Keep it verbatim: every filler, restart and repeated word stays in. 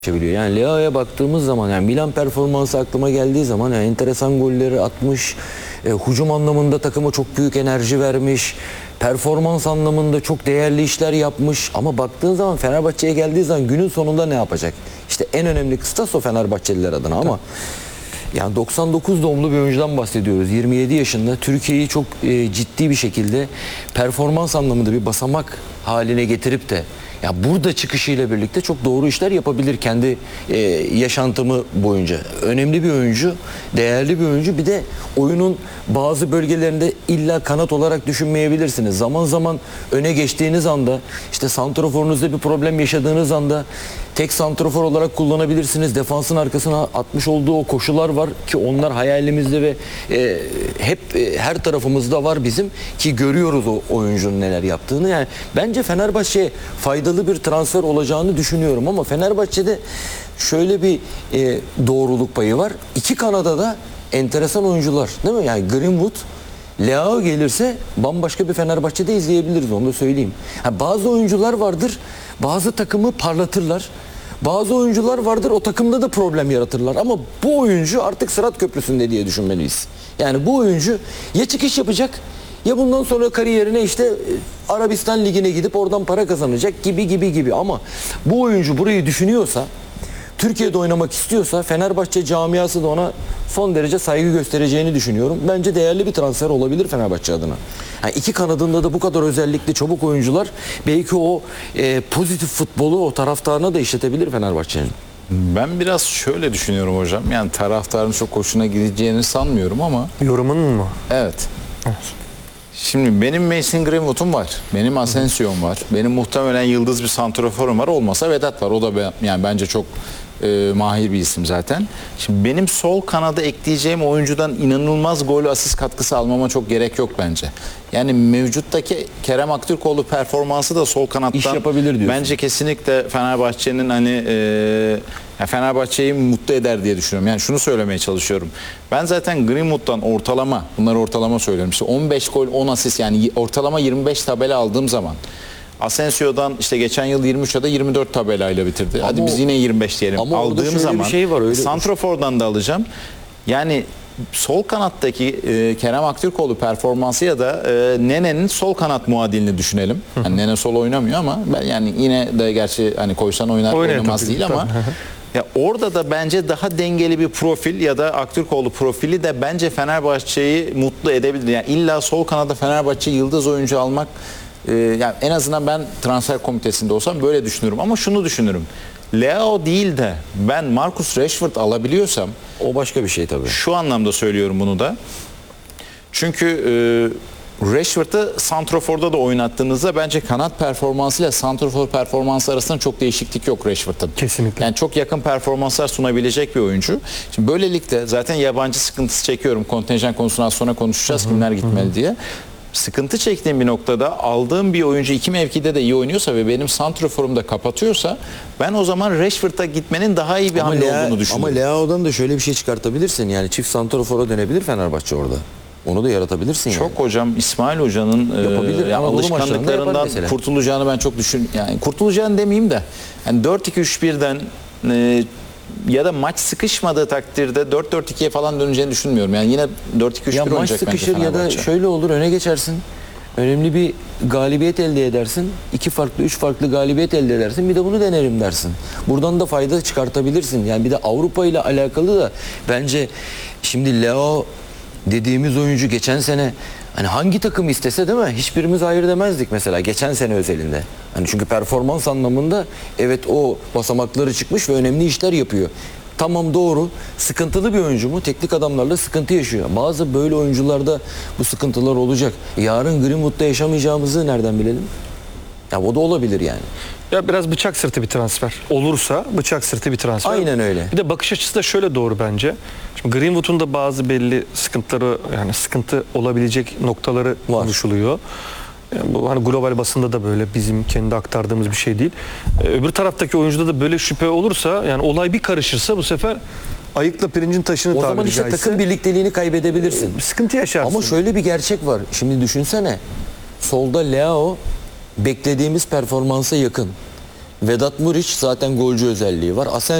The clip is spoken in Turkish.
Biliyor. Yani Leao'ya baktığımız zaman, yani Milan performansı aklıma geldiği zaman yani enteresan golleri atmış, e, hücum anlamında takıma çok büyük enerji vermiş, performans anlamında çok değerli işler yapmış. Ama baktığın zaman Fenerbahçe'ye geldiği zaman günün sonunda ne yapacak? İşte en önemli kıstas o Fenerbahçeliler adına. Ama yani doksan dokuz doğumlu bir oyuncudan bahsediyoruz. yirmi yedi yaşında Türkiye'yi çok e, ciddi bir şekilde performans anlamında bir basamak haline getirip de ya burada çıkışıyla birlikte çok doğru işler yapabilir kendi e, yaşantımı boyunca. Önemli bir oyuncu, değerli bir oyuncu. Bir de oyunun bazı bölgelerinde illa kanat olarak düşünmeyebilirsiniz. Zaman zaman öne geçtiğiniz anda, işte santraforunuzda bir problem yaşadığınız anda tek santrafor olarak kullanabilirsiniz. Defansın arkasına atmış olduğu o koşular var ki onlar hayalimizde ve e, hep e, her tarafımızda var bizim ki görüyoruz o oyuncunun neler yaptığını. Yani bence Fenerbahçe'ye faydalı bir transfer olacağını düşünüyorum ama Fenerbahçe'de şöyle bir e, doğruluk payı var. İki kanada da enteresan oyuncular, değil mi? Yani Greenwood, Leao gelirse bambaşka bir Fenerbahçe'de izleyebiliriz, onu da söyleyeyim. Ha, bazı oyuncular vardır, bazı takımı parlatırlar. Bazı oyuncular vardır, o takımda da problem yaratırlar. Ama bu oyuncu artık Sırat Köprüsü'nde diye düşünmeliyiz. Yani bu oyuncu ya çıkış yapacak ya bundan sonra kariyerine işte Arabistan Ligi'ne gidip oradan para kazanacak gibi gibi gibi. Ama bu oyuncu burayı düşünüyorsa, Türkiye'de oynamak istiyorsa Fenerbahçe camiası da ona son derece saygı göstereceğini düşünüyorum. Bence değerli bir transfer olabilir Fenerbahçe adına. Yani iki kanadında da bu kadar özellikli çabuk oyuncular belki o e, pozitif futbolu o taraftarına da işletebilir Fenerbahçe'nin. Ben biraz şöyle düşünüyorum hocam. Yani taraftarın çok hoşuna gideceğini sanmıyorum ama. Yorumun mu? Evet. Şimdi benim Mason Greenwood'um var. Benim Asensio'm var. Benim muhtemelen yıldız bir santraforum var. Olmasa Vedat var. O da be, yani bence çok e, mahir bir isim zaten. Şimdi benim sol kanada ekleyeceğim oyuncudan inanılmaz gol asist katkısı almama çok gerek yok bence. Yani mevcuttaki Kerem Aktürkoğlu performansı da sol kanattan İş yapabilir diyorsun. bence kesinlikle Fenerbahçe'nin hani e, Fenerbahçe'yi mutlu eder diye düşünüyorum. Yani şunu söylemeye çalışıyorum. Ben zaten Greenwood'dan ortalama, bunları ortalama söylüyorum. İşte on beş gol, on asist, yani ortalama yirmi beş tabela aldığım zaman Asensio'dan işte geçen yıl yirmi üç ya da yirmi dört tabelayla bitirdi. Ama Hadi biz yine yirmi beş diyelim. ama Aldığım zaman şey var, öyle santrafordan da alacağım. Yani sol kanattaki e, Kerem Aktürkoğlu performansı ya da e, Nene'nin sol kanat muadilini düşünelim. Yani Nene sol oynamıyor ama ben yani yine de gerçi hani koysan oynar Oynar oynamaz tabii, değil ama ya orada da bence daha dengeli bir profil ya da Aktürkoğlu profili de bence Fenerbahçe'yi mutlu edebilir. Yani illa sol kanada Fenerbahçe yıldız oyuncu almak e, yani en azından ben transfer komitesinde olsam böyle düşünürüm ama şunu düşünürüm. Leao değil de ben Marcus Rashford alabiliyorsam, O başka bir şey tabii. şu anlamda söylüyorum bunu da. Çünkü e, Rashford'ı santraforda da oynattığınızda bence kanat performansıyla santrafor performansı arasında çok değişiklik yok Rashford'ın. Kesinlikle. Yani çok yakın performanslar sunabilecek bir oyuncu. Şimdi böylelikle zaten yabancı sıkıntısı çekiyorum. Kontenjan konusunu az sonra konuşacağız, kimler gitmeli diye. Sıkıntı çektiğim bir noktada aldığım bir oyuncu iki mevkide de iyi oynuyorsa ve benim santraforum da kapatıyorsa ben o zaman Rashford'a gitmenin daha iyi bir Ama, hamle Lea, olduğunu düşünüyorum. ama Leao'dan da şöyle bir şey çıkartabilirsin. Yani çift santrafora dönebilir Fenerbahçe orada. Onu da yaratabilirsin Çok yani. hocam İsmail Hoca'nın Yapabilir. e, Anadolu maçlarında yapar alışkanlıklarından mesela. kurtulacağını ben çok düşün yani kurtulacağını demeyeyim de yani dört iki üç birden e, ya da maç sıkışmadığı takdirde dört dört ikiye falan döneceğini düşünmüyorum. Yani yine dört iki üç bir Ya maç oynayacak bence sıkışır ya da Fenerbahçe. şöyle olur, öne geçersin. Önemli bir galibiyet elde edersin. İki farklı, üç farklı galibiyet elde edersin. Bir de bunu denerim dersin. Buradan da fayda çıkartabilirsin. Yani bir de Avrupa ile alakalı da bence şimdi Leo dediğimiz oyuncu geçen sene hani hangi takım istese, değil mi? Hiçbirimiz hayır demezdik mesela geçen sene özelinde. Hani çünkü performans anlamında evet o basamakları çıkmış ve önemli işler yapıyor. Tamam, doğru. Sıkıntılı bir oyuncu mu? Teknik adamlarla sıkıntı yaşıyor. Bazı böyle oyuncularda bu sıkıntılar olacak. Yarın Greenwood'da yaşamayacağımızı nereden bilelim? Ya o da olabilir yani. Ya biraz bıçak sırtı bir transfer. Olursa bıçak sırtı bir transfer. Aynen öyle. Bir de bakış açısı da şöyle doğru bence. Şimdi Greenwood'un da bazı belli sıkıntıları, yani sıkıntı olabilecek noktaları Var. konuşuluyor. Yani bu hani global basında da böyle, bizim kendi aktardığımız bir şey değil. Ee, öbür taraftaki oyuncuda da böyle şüphe olursa, yani olay bir karışırsa bu sefer ayıkla pirincin taşını O zaman tabiri işte caizse takım birlikteliğini kaybedebilirsin. sıkıntı yaşarsın. Ama şöyle bir gerçek var. Şimdi düşünsene. Solda Leao beklediğimiz performansa yakın. Vedat Muriç zaten golcü özelliği var. Asensio